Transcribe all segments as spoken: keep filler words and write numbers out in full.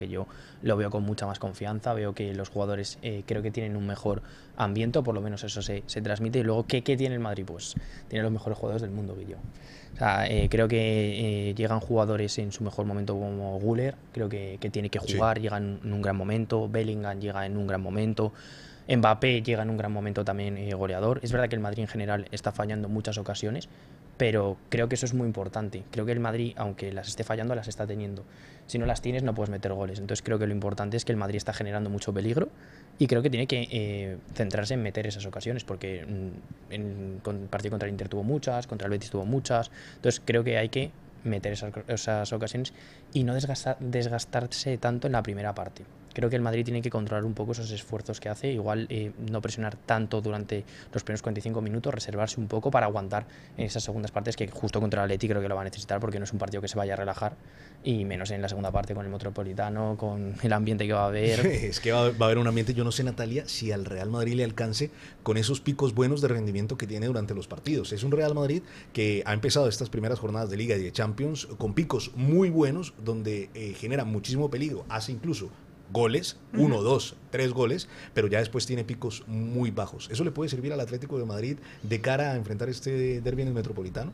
que yo lo veo con mucha más confianza, veo que los jugadores eh, creo que tienen un mejor ambiente, o por lo menos eso se, se transmite. Y luego, ¿qué, ¿qué tiene el Madrid? Pues tiene los mejores jugadores del mundo, que yo. O sea, eh, creo que eh, llegan jugadores en su mejor momento como Güler, creo que, que tiene que jugar, sí. Llega en, en un gran momento, Bellingham llega en un gran momento, Mbappé llega en un gran momento también eh, goleador. Es verdad que el Madrid en general está fallando en muchas ocasiones, pero creo que eso es muy importante. Creo que el Madrid, aunque las esté fallando, las está teniendo. Si no las tienes, no puedes meter goles. Entonces creo que lo importante es que el Madrid está generando mucho peligro y creo que tiene que eh, centrarse en meter esas ocasiones, porque mm, en el partido contra el Inter tuvo muchas, contra el Betis tuvo muchas. Entonces creo que hay que meter esas, esas ocasiones y no desgastar, desgastarse tanto en la primera parte. Creo que el Madrid tiene que controlar un poco esos esfuerzos que hace, igual eh, no presionar tanto durante los primeros cuarenta y cinco minutos, reservarse un poco para aguantar en esas segundas partes, que justo contra el Atleti creo que lo va a necesitar, porque no es un partido que se vaya a relajar, y menos en la segunda parte con el Metropolitano, con el ambiente que va a haber. Es que va, va a haber un ambiente, yo no sé, Natalia, si al Real Madrid le alcance con esos picos buenos de rendimiento que tiene durante los partidos. Es un Real Madrid que ha empezado estas primeras jornadas de Liga y de Champions con picos muy buenos, donde eh, genera muchísimo peligro, hace incluso goles, uno, uh-huh. dos, tres goles, pero ya después tiene picos muy bajos. ¿Eso le puede servir al Atlético de Madrid de cara a enfrentar este derbi en el Metropolitano?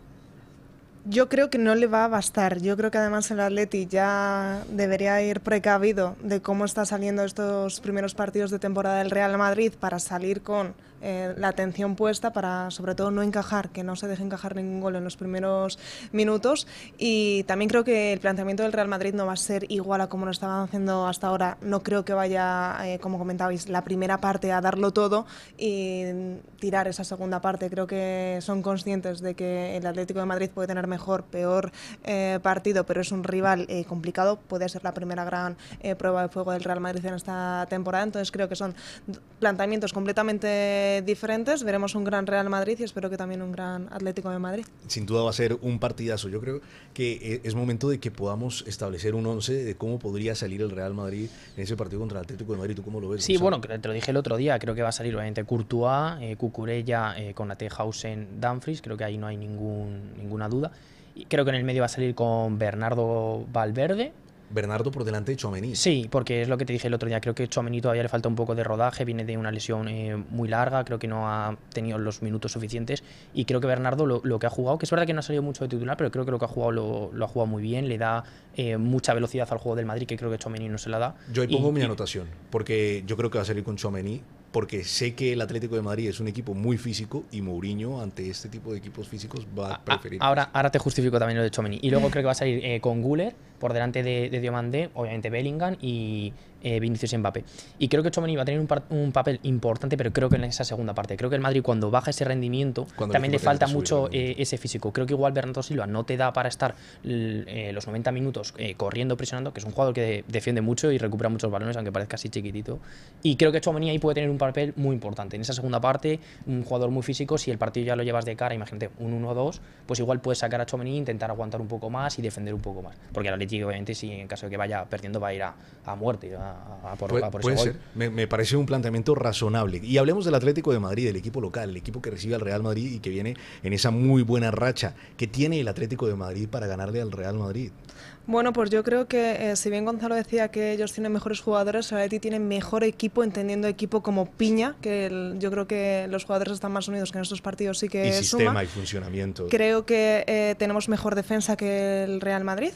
Yo creo que no le va a bastar. Yo creo que además el Atleti ya debería ir precavido de cómo está saliendo estos primeros partidos de temporada del Real Madrid, para salir con eh, la atención puesta, para sobre todo no encajar, que no se deje encajar ningún gol en los primeros minutos. Y también creo que el planteamiento del Real Madrid no va a ser igual a como lo estaban haciendo hasta ahora. No creo que vaya, eh, como comentabais, la primera parte a darlo todo y tirar esa segunda parte. Creo que son conscientes de que el Atlético de Madrid puede tener mejor, peor eh, partido, pero es un rival eh, complicado. Puede ser la primera gran eh, prueba de fuego del Real Madrid en esta temporada. Entonces creo que son planteamientos completamente diferentes. Veremos un gran Real Madrid y espero que también un gran Atlético de Madrid. Sin duda va a ser un partidazo. Yo creo que es momento de que podamos establecer un once de cómo podría salir el Real Madrid en ese partido contra el Atlético de Madrid. ¿Tú cómo lo ves? Sí, o sea, bueno, te lo dije el otro día. Creo que va a salir obviamente Courtois, eh, Cucurella, eh, Konaté, Hausen, Dumfries. Creo que ahí no hay ningún, ninguna duda. Y creo que en el medio va a salir con Bernardo Valverde. Bernardo por delante de Tchouaméni. Sí, porque es lo que te dije el otro día. Creo que Tchouaméni todavía le falta un poco de rodaje, viene de una lesión eh, muy larga, creo que no ha tenido los minutos suficientes, y creo que Bernardo lo, lo que ha jugado, que es verdad que no ha salido mucho de titular, pero creo que lo que ha jugado lo, lo ha jugado muy bien, le da eh, mucha velocidad al juego del Madrid, que creo que Tchouaméni no se la da. Yo ahí pongo y, mi anotación, porque yo creo que va a salir con Tchouaméni, porque sé que el Atlético de Madrid es un equipo muy físico y Mourinho ante este tipo de equipos físicos va a preferir. Ahora, ahora te justifico también lo de Tchouaméni. Y luego creo que va a salir eh, con Güler por delante de, de Diomandé, obviamente Bellingham y eh, Vinicius y Mbappé. Y creo que Tchouaméni va a tener un, par, un papel importante, pero creo que en esa segunda parte. Creo que el Madrid, cuando baja ese rendimiento, cuando también le falta mucho eh, ese físico. Creo que igual Bernardo Silva no te da para estar eh, los noventa minutos eh, corriendo, presionando, que es un jugador que de, defiende mucho y recupera muchos balones, aunque parezca así chiquitito. Y creo que Tchouaméni ahí puede tener un papel muy importante. En esa segunda parte, un jugador muy físico, si el partido ya lo llevas de cara, imagínate, un uno dos, pues igual puedes sacar a Tchouaméni, intentar aguantar un poco más y defender un poco más. Porque el Atlético, obviamente, si en caso de que vaya perdiendo, va a ir a, a muerte, a, a por, Pu a por puede ese ser. gol. Me, me parece un planteamiento razonable. Y hablemos del Atlético de Madrid, del equipo local, el equipo que recibe al Real Madrid y que viene en esa muy buena racha. ¿Qué tiene el Atlético de Madrid para ganarle al Real Madrid? Bueno, pues yo creo que, eh, si bien Gonzalo decía que ellos tienen mejores jugadores, el Atleti tiene mejor equipo, entendiendo equipo como piña, que el, yo creo que los jugadores están más unidos que en estos partidos, sí que y sistema suma. Y funcionamiento. Creo que eh, tenemos mejor defensa que el Real Madrid.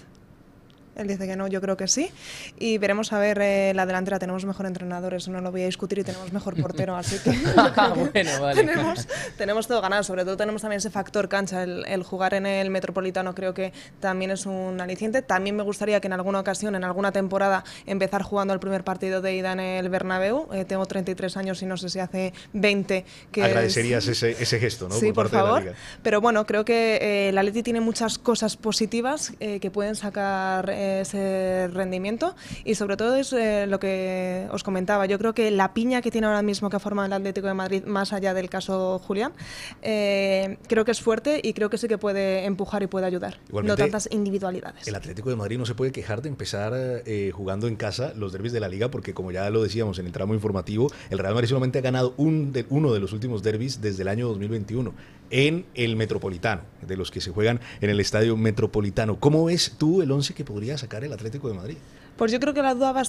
Él dice que no, yo creo que sí. Y veremos a ver eh, la delantera. Tenemos mejor entrenador, eso no lo voy a discutir, y tenemos mejor portero, así que, bueno, vale. tenemos, tenemos todo ganado. Sobre todo tenemos también ese factor cancha, el, el jugar en el Metropolitano creo que también es un aliciente. También me gustaría que en alguna ocasión, en alguna temporada, empezar jugando el primer partido de ida en el Bernabéu. Eh, tengo treinta y tres años y no sé si hace veinte que agradecerías es... ese, ese gesto, ¿no? Sí, por, por parte favor. De la Liga. Pero bueno, creo que eh, el Atleti tiene muchas cosas positivas eh, que pueden sacar eh, ese rendimiento, y sobre todo es eh, lo que os comentaba. Yo creo que la piña que tiene ahora mismo que forma el Atlético de Madrid, más allá del caso Julián, eh, creo que es fuerte y creo que sí que puede empujar y puede ayudar. Igualmente, no tantas individualidades. El Atlético de Madrid no se puede quejar de empezar eh, jugando en casa los derbis de la Liga, porque como ya lo decíamos en el tramo informativo, el Real Madrid solamente ha ganado un de, uno de los últimos derbis desde el año dos mil veintiuno en el Metropolitano, de los que se juegan en el Estadio Metropolitano. ¿Cómo ves tú el once que podría sacar el Atlético de Madrid? Pues yo creo que la duda va a